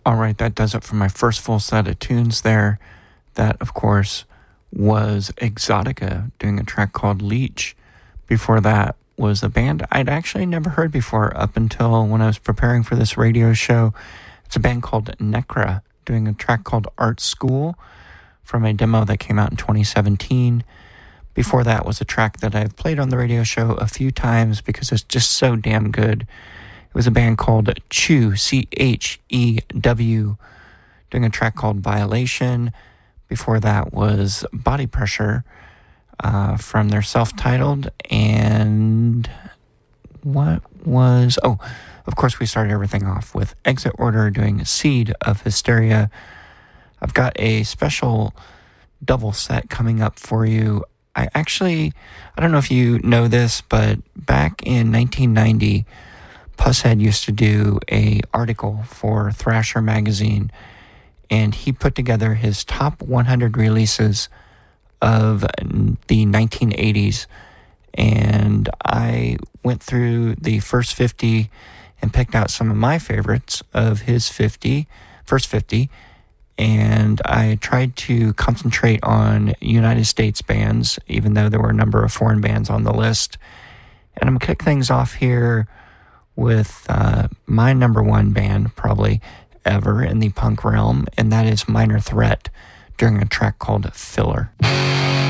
All right, that does it for my first full set of tunes there. That, of course, was Exotica doing a track called Leech. Before that was a band I'd actually never heard before up until when I was preparing for this radio show. It's a band called Necra doing a track called Art School from a demo that came out in 2017. Before that was a track that I've played on the radio show a few times because it's just so damn good. It was a band called Chew, C-H-E-W, doing a track called Violation. Before that was Body Pressure from their self-titled. And what was... Oh, of course, we started everything off with Exit Order doing Seed of Hysteria. I've got a special double set coming up for you. I don't know if you know this, but back in 1990, Pushead used to do an article for Thrasher magazine, and he put together his top 100 releases of the 1980s, and I went through the first 50 and picked out some of my favorites of his first 50, and I tried to concentrate on United States bands, even though there were a number of foreign bands on the list. And I'm going to kick things off here with my number one band, probably ever in the punk realm, and that is Minor Threat, during a track called Filler.